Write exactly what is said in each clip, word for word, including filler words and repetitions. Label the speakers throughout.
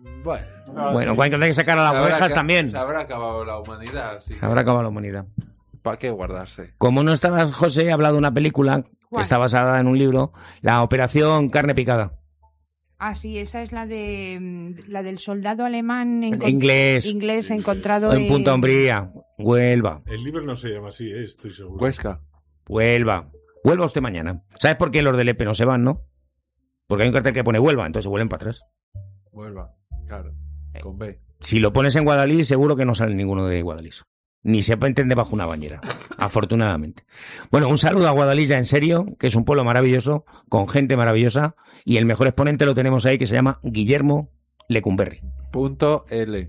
Speaker 1: Bueno,
Speaker 2: Ah,
Speaker 3: Bueno,
Speaker 2: sí.
Speaker 3: cuando hay que sacar a las
Speaker 1: se habrá
Speaker 3: ovejas
Speaker 1: ca-
Speaker 3: también.
Speaker 1: Se habrá acabado la humanidad. Así
Speaker 3: Se habrá acabado la humanidad.
Speaker 1: ¿Para qué guardarse?
Speaker 3: Como no estabas, José, he hablado de una película que
Speaker 4: ¿Cuál?
Speaker 3: está basada en un libro, la Operación Carne Picada.
Speaker 4: Ah, sí, esa es la de mm, la del soldado alemán encon-
Speaker 3: Inglés,
Speaker 4: inglés encontrado
Speaker 3: en Punta Umbría, Huelva,
Speaker 2: El libro no se llama así, ¿eh? Estoy seguro.
Speaker 1: Huesca.
Speaker 3: Huelva. Huelva usted mañana. ¿Sabes por qué los del E P E no se van, no? Porque hay un cartel que pone Huelva, entonces se vuelven para atrás.
Speaker 1: Vuelva. Claro. Con B.
Speaker 3: Si lo pones en Guadalís, seguro que no sale ninguno de Guadalís. Ni se entiende bajo una bañera, afortunadamente. Bueno, un saludo a Guadalís ya en serio, que es un pueblo maravilloso, con gente maravillosa, y el mejor exponente lo tenemos ahí, que se llama Guillermo Lecumberri.
Speaker 1: Punto L.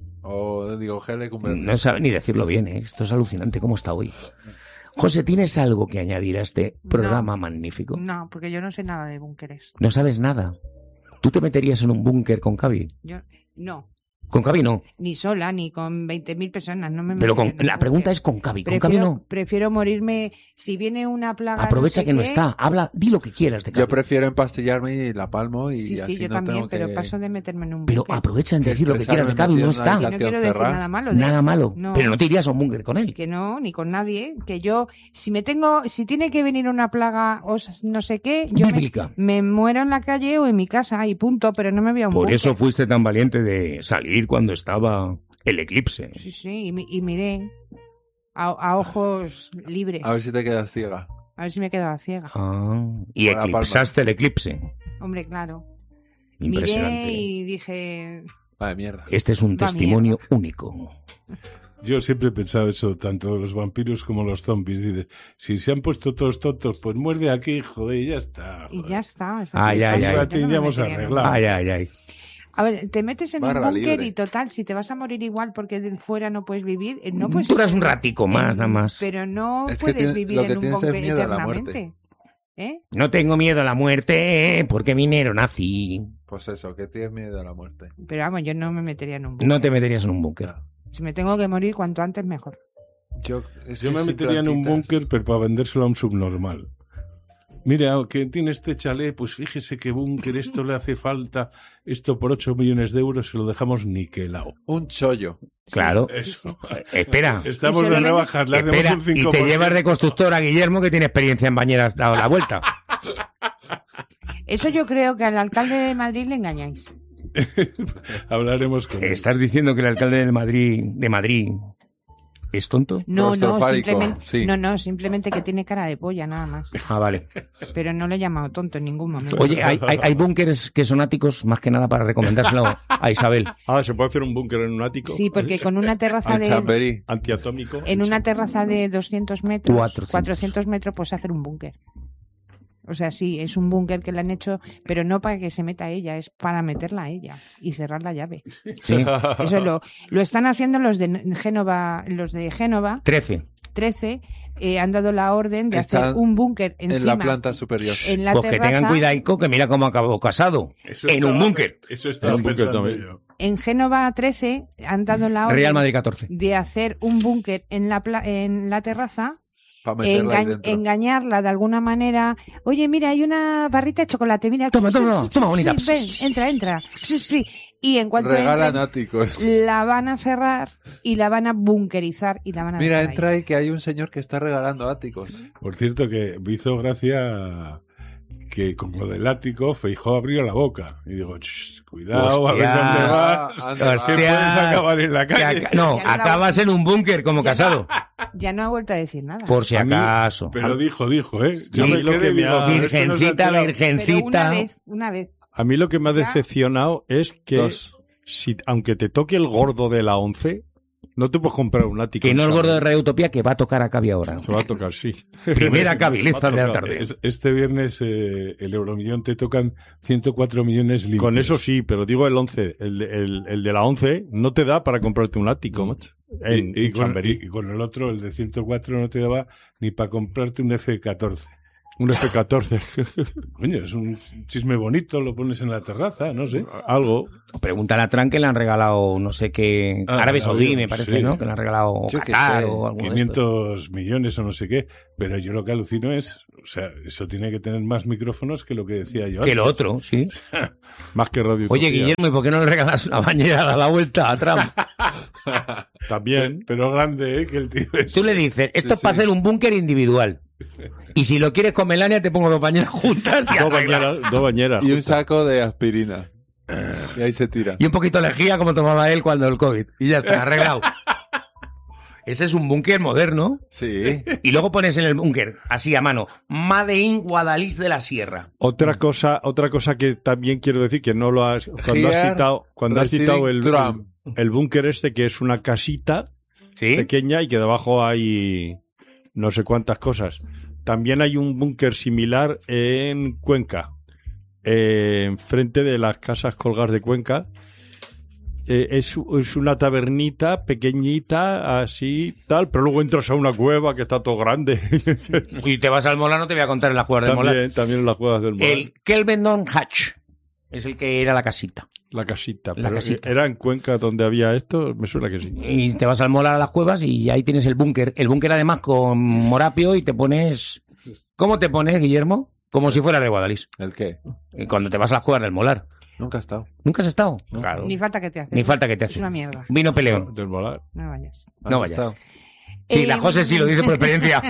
Speaker 1: O digo G Lecumberri.
Speaker 3: No sabe ni decirlo bien, ¿eh? Esto es alucinante cómo está hoy. José, ¿tienes algo que añadir a este programa magnífico?
Speaker 4: No, porque yo no sé nada de búnkeres.
Speaker 3: No sabes nada. ¿Tú te meterías en un búnker con Cavi?
Speaker 4: Yo no,
Speaker 3: Con Cavi no.
Speaker 4: ni sola, ni con veinte mil personas. No me
Speaker 3: Pero con,
Speaker 4: metería en un
Speaker 3: la pregunta
Speaker 4: búnker.
Speaker 3: es con Cavi. Con
Speaker 4: Prefiero,
Speaker 3: Cavi no.
Speaker 4: prefiero morirme si viene una plaga.
Speaker 3: Aprovecha
Speaker 4: no sé
Speaker 3: que no
Speaker 4: qué.
Speaker 3: está. Habla, di lo que quieras de Cavi.
Speaker 1: Yo prefiero empastillarme y la palmo y
Speaker 4: Sí,
Speaker 1: así
Speaker 4: sí, yo
Speaker 1: no
Speaker 4: también,
Speaker 1: tengo que...
Speaker 4: pero paso de meterme en un
Speaker 3: Pero
Speaker 4: búnker.
Speaker 3: aprovecha en
Speaker 1: Que
Speaker 3: decir lo que quieras de
Speaker 1: estresarme
Speaker 3: Cavi. No
Speaker 1: metido en una
Speaker 3: está.
Speaker 4: Si no
Speaker 1: habitación
Speaker 4: quiero decir
Speaker 1: cerrada.
Speaker 4: nada malo. de-
Speaker 3: Nada malo.
Speaker 4: No.
Speaker 3: Pero no te irías a un búnker con él.
Speaker 4: Que no, ni con nadie. Que yo, si me tengo, si tiene que venir una plaga o s- no sé qué, yo me,
Speaker 3: Bíblica.
Speaker 4: me muero en la calle o en mi casa y punto, pero no me voy a un
Speaker 3: Por
Speaker 4: búnker.
Speaker 3: eso fuiste tan valiente de salir cuando estaba el eclipse.
Speaker 4: Sí, sí, y, mi- y miré a, a ojos libres.
Speaker 1: A ver si te quedas ciega.
Speaker 4: A ver si me quedaba ciega.
Speaker 3: Ah, y
Speaker 1: Con la
Speaker 3: eclipsaste el eclipse.
Speaker 4: Hombre, claro.
Speaker 3: Impresionante.
Speaker 4: Miré y dije,
Speaker 1: Vale, mierda.
Speaker 3: Este es un
Speaker 4: Va
Speaker 3: testimonio único.
Speaker 2: Yo siempre he pensado eso, tanto de los vampiros como los zombies. Dice, si se han puesto todos tontos, pues muerde aquí, joder, y ya está.
Speaker 4: y
Speaker 2: joder.
Speaker 4: ya está. es
Speaker 3: Ay,
Speaker 4: así.
Speaker 3: ay,
Speaker 4: Yo
Speaker 3: ay.
Speaker 4: no
Speaker 2: Ya
Speaker 4: me
Speaker 2: hemos
Speaker 4: metería en un
Speaker 2: arreglado.
Speaker 3: Ay, ay, ay.
Speaker 4: A ver, te metes en
Speaker 1: Barra
Speaker 4: un búnker
Speaker 1: libre.
Speaker 4: y total, si te vas a morir igual porque de fuera no puedes vivir, eh, no puedes
Speaker 3: Duras
Speaker 4: estar
Speaker 3: un
Speaker 4: en-
Speaker 3: ratico más,
Speaker 4: en-
Speaker 3: nada más.
Speaker 4: Pero no
Speaker 1: Es que
Speaker 4: puedes
Speaker 1: tienes-
Speaker 4: vivir
Speaker 1: lo que
Speaker 4: en un
Speaker 1: tienes es
Speaker 4: búnker
Speaker 1: miedo a la muerte.
Speaker 4: eternamente. ¿Eh?
Speaker 3: No tengo miedo a la muerte porque minero nací.
Speaker 1: Pues eso, que tienes miedo a la muerte.
Speaker 4: Pero vamos, yo no me metería en un búnker.
Speaker 3: No te meterías en un búnker.
Speaker 4: Si me tengo que morir cuanto antes, mejor.
Speaker 1: Yo, es
Speaker 2: Yo
Speaker 1: que
Speaker 2: me
Speaker 1: sin
Speaker 2: metería en un
Speaker 1: plantitas.
Speaker 2: búnker, pero para vendérselo a un subnormal. Mira, que tiene este chalet, pues fíjese que búnker, esto le hace falta, esto por ocho millones de euros se lo dejamos niquelado.
Speaker 1: Un chollo.
Speaker 3: Claro.
Speaker 2: Eso.
Speaker 3: Eh, Espera.
Speaker 2: Estamos
Speaker 4: Y se lo
Speaker 2: de
Speaker 4: vendes-
Speaker 2: rebajas, le hacemos
Speaker 3: Espera,
Speaker 2: un
Speaker 3: y
Speaker 2: cinco
Speaker 3: te
Speaker 2: por ciento.
Speaker 3: llevas de constructor a Guillermo, que tiene experiencia en bañeras, dado la vuelta.
Speaker 4: Eso yo creo que al alcalde de Madrid le engañáis.
Speaker 2: Hablaremos con él.
Speaker 3: ¿Estás diciendo que el alcalde de Madrid, de Madrid es tonto?
Speaker 4: No, no,
Speaker 1: Claustrofóbico,
Speaker 4: simplemente,
Speaker 1: sí.
Speaker 4: no, no, simplemente que tiene cara de polla, nada más.
Speaker 3: Ah, vale.
Speaker 4: Pero no le he llamado tonto en ningún momento.
Speaker 3: Oye, hay, hay, hay búnkeres que son áticos, más que nada para recomendárselo a Isabel.
Speaker 5: Ah, ¿se puede hacer un búnker en un ático?
Speaker 4: Sí, porque con una terraza
Speaker 1: Al
Speaker 4: de,
Speaker 1: chamberí.
Speaker 5: Antiatómico.
Speaker 4: en una terraza de doscientos metros,
Speaker 3: cuatrocientos.
Speaker 4: cuatrocientos metros, pues hacer un búnker. O sea, sí, es un búnker que le han hecho, pero no para que se meta ella, es para meterla a ella y cerrar la llave.
Speaker 3: Sí.
Speaker 4: Eso lo, lo están haciendo los de Génova, los de Génova
Speaker 3: trece.
Speaker 4: trece, eh, han dado la orden de
Speaker 1: Están
Speaker 4: hacer un búnker
Speaker 1: En
Speaker 4: encima,
Speaker 1: la planta superior.
Speaker 4: en la
Speaker 3: Pues que
Speaker 4: terraza.
Speaker 3: tengan cuidado, que mira cómo acabó casado.
Speaker 2: Eso
Speaker 3: En un
Speaker 2: estaba-
Speaker 3: búnker.
Speaker 2: Eso estaba
Speaker 5: En un búnker
Speaker 2: pensando
Speaker 5: también.
Speaker 2: yo.
Speaker 4: En Génova trece han dado la orden
Speaker 3: Real Madrid catorce.
Speaker 4: de hacer un búnker en la pla- en la terraza,
Speaker 1: Para meterla ahí
Speaker 4: enga-
Speaker 1: dentro.
Speaker 4: engañarla de alguna manera. Oye, mira, hay una barrita de chocolate, mira.
Speaker 3: Toma, toma,
Speaker 4: Sí,
Speaker 3: toma,
Speaker 4: sí,
Speaker 3: bonita.
Speaker 4: ven, entra, entra. Sí, sí. Y en cuanto
Speaker 1: Regalan
Speaker 4: entren,
Speaker 1: áticos.
Speaker 4: la van a cerrar y la van a bunkerizar y la van a
Speaker 1: Mira,
Speaker 4: dejar ahí.
Speaker 1: entra ahí que hay un señor que está regalando áticos.
Speaker 2: Por cierto, que me hizo gracia que con lo del ático, Feijóo abrió la boca. Y digo, "Ch, cuidado, a ver
Speaker 3: Hostia.
Speaker 2: dónde vas.
Speaker 1: Anda,
Speaker 2: Que
Speaker 1: va.
Speaker 3: Hostia.
Speaker 2: puedes acabar en la
Speaker 3: Que
Speaker 2: calle.
Speaker 3: aca- no,
Speaker 4: Ya no la-
Speaker 3: acabas en un búnker como
Speaker 4: Ya
Speaker 3: casado.
Speaker 4: Ya no ha vuelto a decir nada.
Speaker 3: Por si
Speaker 2: A mí-
Speaker 3: acaso.
Speaker 2: Pero dijo, dijo, ¿eh? Yo
Speaker 3: Sí,
Speaker 2: me
Speaker 5: lo
Speaker 2: quedé,
Speaker 5: que me
Speaker 2: digo,
Speaker 5: ha-
Speaker 2: "Pero esto no se ha
Speaker 3: Virgencita,
Speaker 2: enterado".
Speaker 4: Pero una
Speaker 3: virgencita.
Speaker 4: vez, una vez.
Speaker 5: A mí lo que me ha
Speaker 4: Ya.
Speaker 5: decepcionado es que,
Speaker 1: Dos.
Speaker 5: si, aunque te toque el gordo de la once, no te puedes comprar un ático.
Speaker 3: Que no el
Speaker 5: en
Speaker 3: gordo de
Speaker 5: Sabadell.
Speaker 3: Radio Utopía, que va a tocar a Cavi ahora.
Speaker 5: Se va a tocar, sí.
Speaker 3: Primera Cavi,
Speaker 5: Va a
Speaker 3: Lizar de la
Speaker 5: tocar.
Speaker 3: tarde.
Speaker 2: Es- Este viernes eh, el Euromillón te tocan ciento cuatro millones limpios.
Speaker 5: Con eso sí, pero digo el once. El, el, el de la once no te da para comprarte un ático, macho. En,
Speaker 2: y, y
Speaker 5: en
Speaker 2: con,
Speaker 5: Chamberí.
Speaker 2: y con el otro, el de ciento cuatro, no te daba ni para comprarte un F catorce.
Speaker 5: Un F catorce.
Speaker 2: Coño, es un chisme bonito, lo pones en la terraza, no sé.
Speaker 5: Algo.
Speaker 3: Pregúntale a Trump que le han regalado no sé qué...
Speaker 2: Ah,
Speaker 3: Arabia Saudí,
Speaker 2: Arabia,
Speaker 3: me parece,
Speaker 2: sí.
Speaker 3: ¿no? Que le han regalado
Speaker 1: Yo qué
Speaker 3: Qatar
Speaker 1: sé,
Speaker 3: o algo de esto.
Speaker 2: quinientos millones o no sé qué. Pero yo lo que alucino es, o sea, eso tiene que tener más micrófonos que lo que decía yo
Speaker 3: Que
Speaker 2: antes.
Speaker 3: lo otro, sí.
Speaker 5: Más que radio.
Speaker 3: Oye, Guillermo, ¿y por qué no le regalas una bañera a la vuelta a Trump?
Speaker 5: También.
Speaker 2: Pero grande, ¿eh? Que el tío es...
Speaker 3: Tú le dices, esto
Speaker 2: Sí,
Speaker 3: es para
Speaker 2: sí.
Speaker 3: hacer un búnker individual. Y si lo quieres con Melania, te pongo dos bañeras juntas y,
Speaker 5: Dos
Speaker 3: arregla.
Speaker 5: bañeras. Dos bañeras.
Speaker 1: Y un saco de aspirina. Y ahí se tira.
Speaker 3: Y un poquito de lejía como tomaba él cuando el COVID. Y ya está, arreglado. Ese es un búnker moderno.
Speaker 1: Sí.
Speaker 3: Y luego pones en el búnker, así a mano, Made in Guadalís de la Sierra.
Speaker 5: Otra cosa, otra cosa que también quiero decir que no lo has cuando has
Speaker 1: Here
Speaker 5: citado, cuando has citado el,
Speaker 1: Trump.
Speaker 5: el, el búnker este que es una casita
Speaker 3: ¿Sí?
Speaker 5: pequeña y que debajo hay no sé cuántas cosas. También hay un búnker similar en Cuenca, eh, enfrente de las casas colgadas de Cuenca. Eh, es, es una tabernita pequeñita, así, tal, pero luego entras a una cueva que está todo grande.
Speaker 3: Y te vas al Molar, no te voy a contar en la jugada del Molar.
Speaker 5: también, también en las cuevas del Molar.
Speaker 3: El Kelvendon Hatch es el que era la casita.
Speaker 5: La casita.
Speaker 3: La
Speaker 5: pero
Speaker 3: casita.
Speaker 5: ¿Era en Cuenca donde había esto? Me suena que sí.
Speaker 3: Y te vas al Molar a las cuevas y ahí tienes el búnker. El búnker además con morapio y te pones... ¿Cómo te pones, Guillermo? Como si fuera de Guadalís.
Speaker 1: ¿El qué?
Speaker 3: Y cuando te vas a las cuevas del Molar.
Speaker 1: Nunca he estado.
Speaker 3: ¿Nunca has estado?
Speaker 1: No.
Speaker 3: Claro.
Speaker 4: Ni falta que te hace.
Speaker 3: Ni falta que te
Speaker 4: Es
Speaker 3: hace.
Speaker 4: una mierda.
Speaker 3: Vino peleón.
Speaker 5: Del Molar.
Speaker 4: No vayas.
Speaker 1: ¿Has
Speaker 3: No vayas.
Speaker 1: estado?
Speaker 3: Sí, la
Speaker 4: Eh,
Speaker 3: José sí lo dice por experiencia.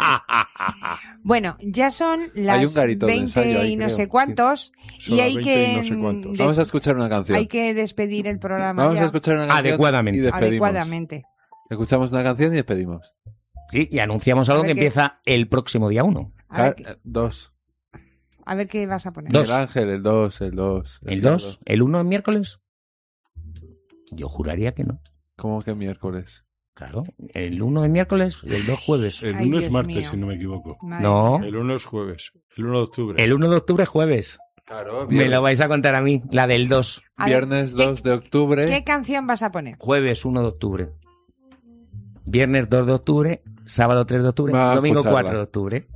Speaker 4: Bueno, ya son las
Speaker 1: Hay un garito de
Speaker 4: veinte
Speaker 1: ensayo ahí,
Speaker 4: y no
Speaker 1: creo.
Speaker 4: sé cuántos.
Speaker 5: Son
Speaker 4: Y
Speaker 5: las
Speaker 4: hay
Speaker 5: veinte
Speaker 4: que,
Speaker 5: y no sé cuántos.
Speaker 4: mm,
Speaker 1: Vamos a
Speaker 4: des-
Speaker 1: escuchar una canción.
Speaker 4: hay que despedir el programa
Speaker 1: Vamos
Speaker 4: ya
Speaker 1: a escuchar una canción
Speaker 3: Adecuadamente.
Speaker 1: y despedimos.
Speaker 4: adecuadamente.
Speaker 1: Escuchamos una canción y despedimos.
Speaker 3: Sí, y anunciamos algo
Speaker 4: A
Speaker 3: que
Speaker 4: ver qué-
Speaker 3: empieza el próximo día uno.
Speaker 4: A ver,
Speaker 1: Ca- eh, Dos.
Speaker 4: a ver qué vas a poner.
Speaker 3: Dos.
Speaker 1: El Ángel, el dos, el dos.
Speaker 3: ¿El dos? ¿El uno es miércoles? Yo juraría que no.
Speaker 1: ¿Cómo que miércoles?
Speaker 3: Claro, el uno es miércoles y el dos jueves.
Speaker 2: El
Speaker 4: Ay,
Speaker 2: uno es
Speaker 4: Dios
Speaker 2: martes,
Speaker 4: mío.
Speaker 2: si no me equivoco.
Speaker 4: Madre
Speaker 3: No,
Speaker 4: mía.
Speaker 5: El uno es jueves. El uno de octubre.
Speaker 3: el uno de octubre es jueves.
Speaker 1: Claro,
Speaker 3: Me lo vais a contar a mí, la del dos.
Speaker 4: A ver,
Speaker 1: Viernes
Speaker 4: ¿qué-
Speaker 1: dos de octubre.
Speaker 4: ¿Qué canción vas a poner?
Speaker 3: Jueves uno de octubre. Viernes dos de octubre. Sábado tres de octubre.
Speaker 1: Va a
Speaker 3: Domingo
Speaker 1: escucharla.
Speaker 3: cuatro de octubre.